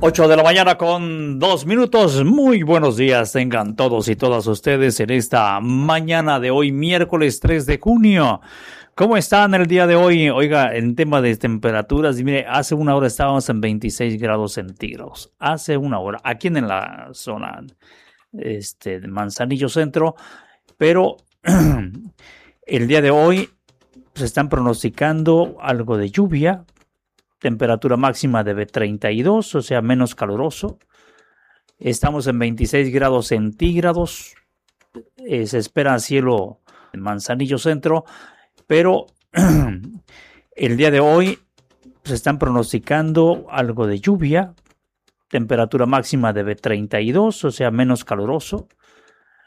8 de la mañana con 2 minutos. Muy buenos días tengan todos y todas ustedes en esta mañana de hoy, miércoles 3 de junio. ¿Cómo están el día de hoy? Oiga, en tema de temperaturas, mire, hace una hora estábamos en 26 grados centígrados. Hace una hora, aquí en la zona de Manzanillo Centro, pero el día de hoy se están pronosticando algo de lluvia. Temperatura máxima de 32, o sea, menos caluroso. Estamos en 26 grados centígrados. Se espera cielo en Manzanillo Centro, pero el día de hoy se están pronosticando algo de lluvia. Temperatura máxima de 32, o sea, menos caluroso.